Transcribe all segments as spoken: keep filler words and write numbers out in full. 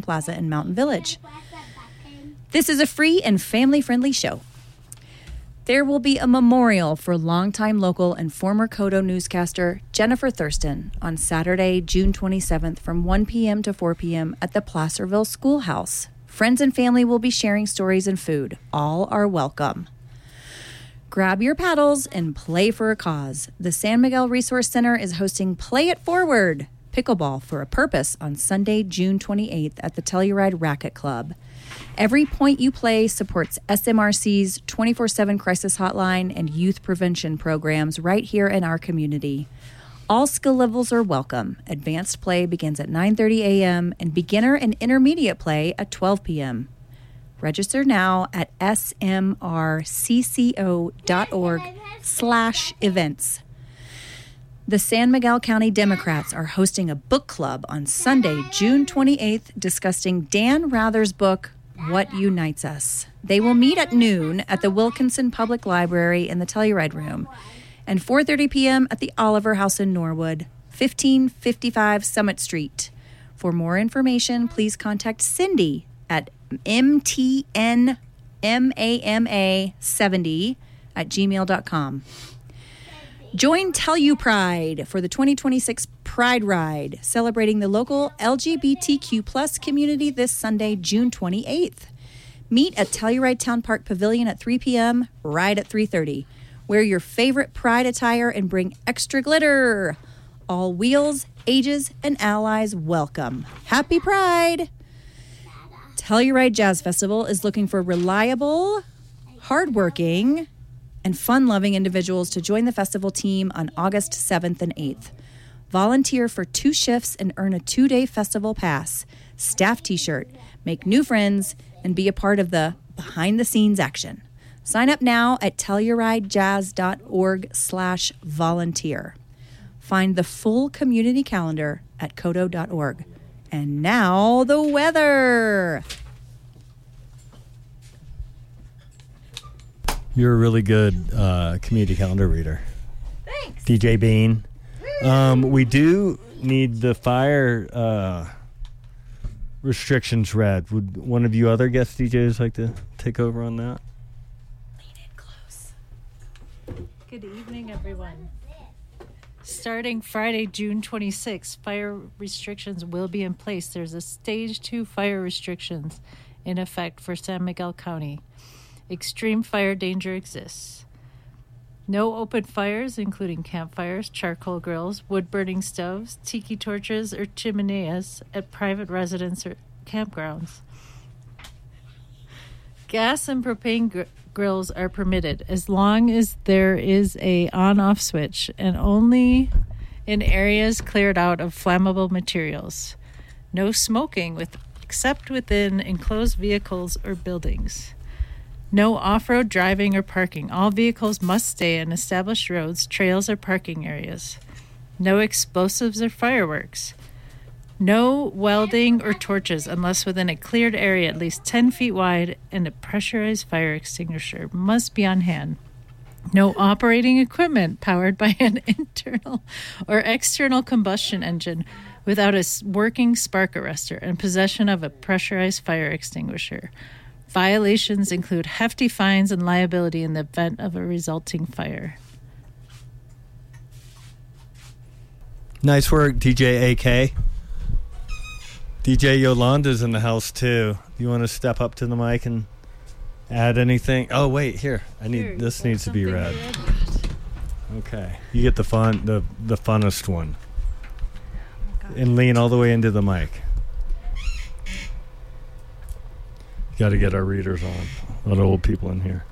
Plaza in Mountain Village. This is a free and family-friendly show. There will be a memorial for longtime local and former Kodo newscaster Jennifer Thurston on Saturday, June twenty-seventh from one p.m. to four p.m. at the Placerville Schoolhouse. Friends and family will be sharing stories and food. All are welcome. Grab your paddles and play for a cause. The San Miguel Resource Center is hosting Play It Forward, Pickleball for a Purpose on Sunday, June twenty-eighth at the Telluride Racquet Club. Every point you play supports S M R C's twenty-four seven crisis hotline and youth prevention programs right here in our community. All skill levels are welcome. Advanced play begins at nine thirty a.m. and beginner and intermediate play at twelve p.m. Register now at smrcco.org slash events. The San Miguel County Democrats are hosting a book club on Sunday, June twenty-eighth, discussing Dan Rather's book, What Unites Us. They will meet at noon at the Wilkinson Public Library in the Telluride Room and four thirty p.m. at the Oliver House in Norwood, fifteen fifty-five Summit Street. For more information, please contact Cindy at m t n m a m a seventy at gmail dot com. Join Tellupride for the twenty twenty-six Pride Ride, celebrating the local L G B T Q plus community this Sunday, June twenty-eighth. Meet at Telluride Town Park Pavilion at three p.m., ride at three thirty. Wear your favorite Pride attire and bring extra glitter. All wheels, ages, and allies welcome. Happy Pride! Telluride Jazz Festival is looking for reliable, hardworking, and fun-loving individuals to join the festival team on August seventh and eighth. Volunteer for two shifts and earn a two-day festival pass, staff t-shirt, make new friends, and be a part of the behind-the-scenes action. Sign up now at telluridejazz.org slash volunteer. Find the full community calendar at kodo dot org. And now the weather. You're a really good uh, community calendar reader. Thanks. D J Bean. Um, we do need the fire uh, restrictions read. Would one of you other guest D Js like to take over on that? Lean in close. Good evening, everyone. Starting Friday, June twenty-sixth, fire restrictions will be in place. There's a stage two fire restrictions in effect for San Miguel County. Extreme fire danger exists. No open fires, including campfires, charcoal grills, wood-burning stoves, tiki torches, or chimeneas at private residence or campgrounds. Gas and propane gr- grills are permitted as long as there is a on-off switch and only in areas cleared out of flammable materials. No smoking with, except within enclosed vehicles or buildings. No off-road driving or parking. All vehicles must stay on established roads, trails, or parking areas. No explosives or fireworks. No welding or torches unless within a cleared area at least ten feet wide, and a pressurized fire extinguisher must be on hand. No operating equipment powered by an internal or external combustion engine without a working spark arrestor and possession of a pressurized fire extinguisher. Violations include hefty fines and liability in the event of a resulting fire. Nice work, D J A K. D J Yolanda's in the house, too. Do you want to step up to the mic and add anything? Oh, wait, here. I need Here, this needs to be read. read. Okay. You get the fun, the, the funnest one. And lean all the way into the mic. Got to get our readers on. A lot of old people in here.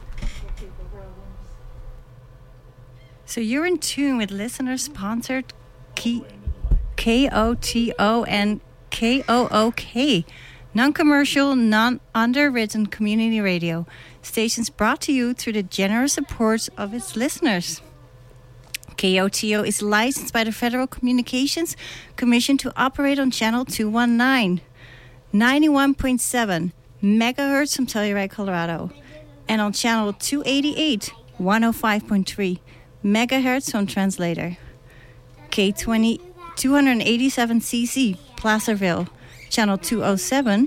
So you're in tune with listener-sponsored K O T O and K O O K, non-commercial, non-underwritten community radio. Stations brought to you through the generous support of its listeners. K O T O is licensed by the Federal Communications Commission to operate on Channel two nineteen, ninety-one point seven megahertz from Telluride, Colorado, and on Channel two eighty-eight, one oh five point three megahertz from Translator. K twenty, two eighty-seven C C, Placerville, Channel two oh seven,